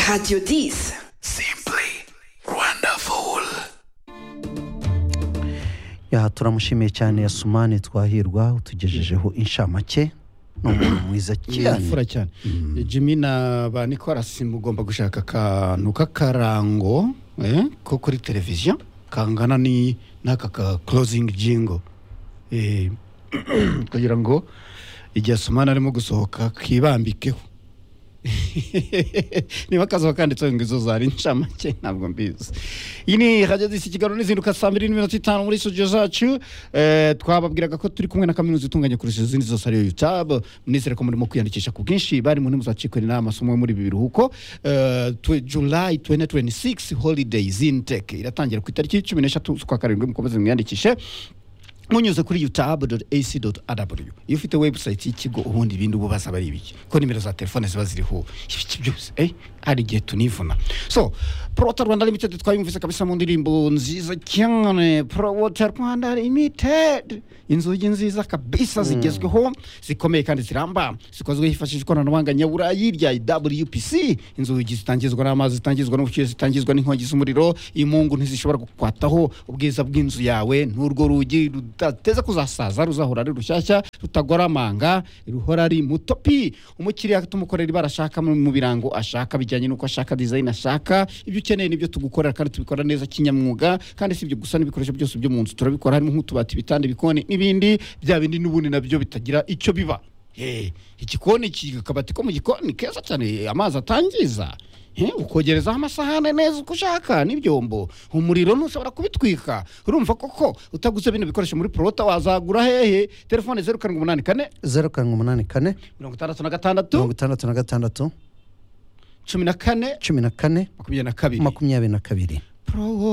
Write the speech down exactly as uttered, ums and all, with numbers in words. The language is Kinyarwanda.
Radio dix. Simply wonderful. Ya turamushimiye cyane Yasumani Twahirwa utugejejeho inshamake n'umuntu mwiza cyane fura cyane. Jimmy na ba Nicolas mugomba gushaka akantu k'akarango eh ko kuri televiziyo kangana ni naka ka closing jingle eh kugira ngo igihe Yasumani arimo gusohoka kibambikeho niba kazo kanditse ngo izo zari inshamake ntabwo mbizi. Iyi ni Radio dix Kigali n'izinduka saa mbiri n'iminota itanu muri studio zacu. eh twababwiraga ko turi kumwe na kaminuza itunganya kurusha izindi zose ari YouTube. Minisitiri ko murimo kwiyandikisha ku bwinshi bari mu ntimuzacikwe inama amasomo muri biruhuko. eh July twenty twenty-six holidays intake iratangira ku itariki cumi n'eshatu z'ukwa karindwi mukomeze mwiyandikishe munyuze kuri youtube dot a c dot a w. Iyo ufite website y'ikigo ubundi ibindi ububaza bari ibiki ko nimero za telefone ziba ziriho ibiki byose eh hari igihe tunivuna. So Prota Rwanda Limited twayumvise kabisa mu ndirimbo nziza cyane. Prota Rwanda Limited inzugi nziza kabisa zigezweho zikomeye kandi ziramba zikozwe hifashishwa ikoranabuhanga nyaburayi rya W P C. Inzugi zitangizwa n'amazi zitangizwa n'ubushyuhe zitangizwa n'inkongi z'umuriro imungu ntizishobora gukwataho ubwiza bw'inzu yawe n'urwo rugi rutateza kuzasaza ruzahora ari rushyashya rutagoramanga ruhora ari mutopi. Umukiriya tumukorera barashaka mu birango ashaka bijyanye nuko ashaka design ashaka ibyo ukeneye nibyo tugukorera kandi tubikora neza kinyamwuga. Kandi sibyo gusa n'ibikoresho byose byo mu nzu turabikora harimo nk'utubati bitande bikoni n'ibindi bya bindi n'ubundi nabyo bitagira icyo biba. Eh ikikoni kikabati ko mu gikoni keza cyane amazi atangiza he ukogereza amasahane neza uko ushaka n'ibyombo umuriro ntushobora kubitwika. Urumva koko utaguze bino bikoresho muri Prota wazagura hehe? Telefone zero karindwi umunani kane zero karindwi umunani kane mirongo itandatu na gatandatu mirongo itandatu na gatandatu cumi na kane cumi na kane makumyabiri na kabiri makumyabiri na kabiri.